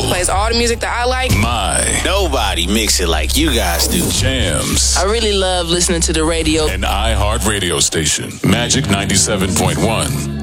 Plays all the music that I like. Nobody mix it like you guys do. Jams. I really love listening to the radio. An iHeart radio station. Magic 97.1.